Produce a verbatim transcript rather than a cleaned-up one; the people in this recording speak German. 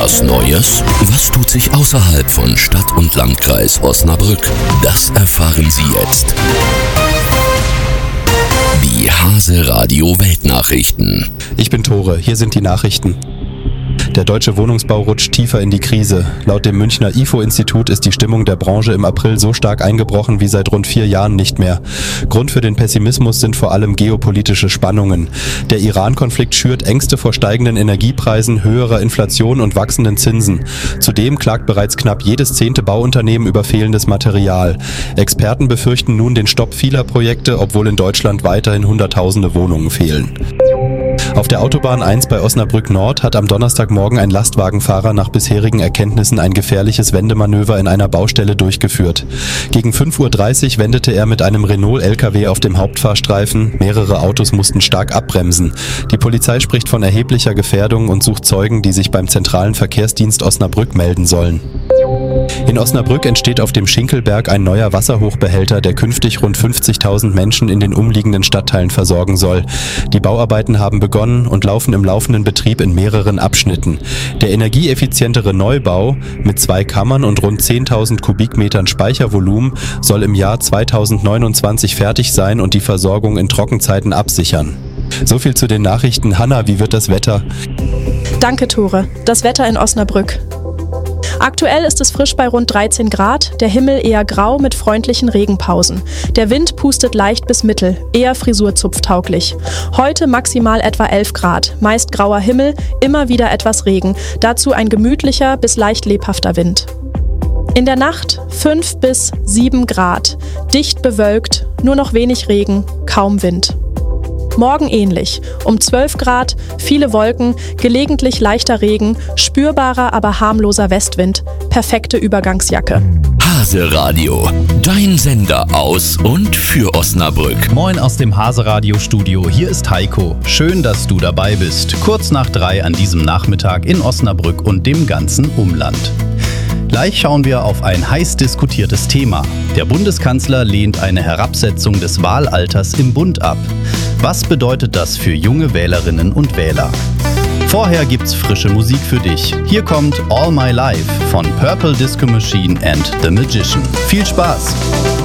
Was Neues? Was tut sich außerhalb von Stadt und Landkreis Osnabrück? Das erfahren Sie jetzt. Die Hase Radio Weltnachrichten. Ich bin Tore, hier sind die Nachrichten. Der deutsche Wohnungsbau rutscht tiefer in die Krise. Laut dem Münchner I F O-Institut ist die Stimmung der Branche im April so stark eingebrochen wie seit rund vier Jahren nicht mehr. Grund für den Pessimismus sind vor allem geopolitische Spannungen. Der Iran-Konflikt schürt Ängste vor steigenden Energiepreisen, höherer Inflation und wachsenden Zinsen. Zudem klagt bereits knapp jedes zehnte Bauunternehmen über fehlendes Material. Experten befürchten nun den Stopp vieler Projekte, obwohl in Deutschland weiterhin Hunderttausende Wohnungen fehlen. Auf der Autobahn eins bei Osnabrück Nord hat am Donnerstagmorgen ein Lastwagenfahrer nach bisherigen Erkenntnissen ein gefährliches Wendemanöver in einer Baustelle durchgeführt. Gegen fünf Uhr dreißig wendete er mit einem Renault-L K W auf dem Hauptfahrstreifen. Mehrere Autos mussten stark abbremsen. Die Polizei spricht von erheblicher Gefährdung und sucht Zeugen, die sich beim zentralen Verkehrsdienst Osnabrück melden sollen. In Osnabrück entsteht auf dem Schinkelberg ein neuer Wasserhochbehälter, der künftig rund fünfzigtausend Menschen in den umliegenden Stadtteilen versorgen soll. Die Bauarbeiten haben begonnen und laufen im laufenden Betrieb in mehreren Abschnitten. Der energieeffizientere Neubau mit zwei Kammern und rund zehntausend Kubikmetern Speichervolumen soll im Jahr zweitausendneunundzwanzig fertig sein und die Versorgung in Trockenzeiten absichern. So viel zu den Nachrichten. Hanna, wie wird das Wetter? Danke, Tore. Das Wetter in Osnabrück. Aktuell ist es frisch bei rund dreizehn Grad, der Himmel eher grau mit freundlichen Regenpausen. Der Wind pustet leicht bis mittel, eher frisurzupftauglich. Heute maximal etwa elf Grad, meist grauer Himmel, immer wieder etwas Regen, dazu ein gemütlicher bis leicht lebhafter Wind. In der Nacht fünf bis sieben Grad, dicht bewölkt, nur noch wenig Regen, kaum Wind. Morgen ähnlich, um zwölf Grad, viele Wolken, gelegentlich leichter Regen, spürbarer, aber harmloser Westwind, perfekte Übergangsjacke. Hase Radio, dein Sender aus und für Osnabrück. Moin aus dem Hase Radio Studio, hier ist Heiko. Schön, dass du dabei bist. Kurz nach drei an diesem Nachmittag in Osnabrück und dem ganzen Umland. Gleich schauen wir auf ein heiß diskutiertes Thema. Der Bundeskanzler lehnt eine Herabsetzung des Wahlalters im Bund ab. Was bedeutet das für junge Wählerinnen und Wähler? Vorher gibt's frische Musik für dich. Hier kommt All My Life von Purple Disco Machine and The Magician. Viel Spaß!